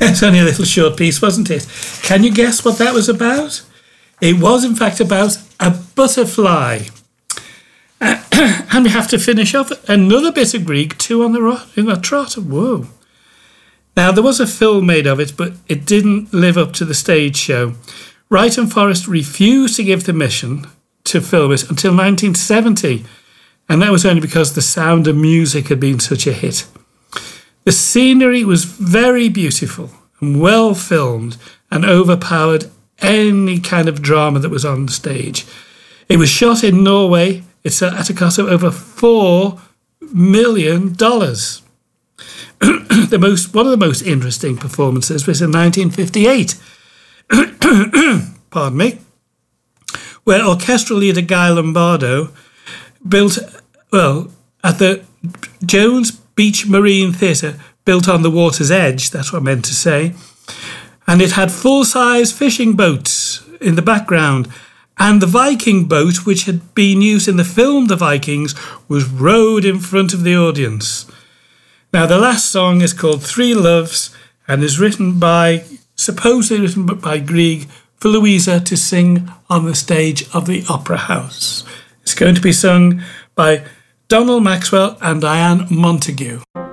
It's only a little short piece, wasn't it? Can you guess what that was about? It was, in fact, about a butterfly. And we have to finish off another bit of Grieg, two in the trot. Whoa. Now, there was a film made of it, but it didn't live up to the stage show. Wright and Forrest refused to give permission to film it until 1970, and that was only because The Sound of Music had been such a hit. The scenery was very beautiful and well filmed and overpowered any kind of drama that was on stage. It was shot in Norway. It's at a cost of over $4 million. One of the most interesting performances was in 1958. Pardon me. Where orchestral leader Guy Lombardo built, at the Jones Beach Marine Theatre, built on the water's edge, that's what I meant to say, and it had full-size fishing boats in the background, and the Viking boat, which had been used in the film The Vikings, was rowed in front of the audience. Now, the last song is called Three Loves and is supposedly written by Grieg for Louisa to sing on the stage of the Opera House. It's going to be sung by Donald Maxwell and Diane Montague.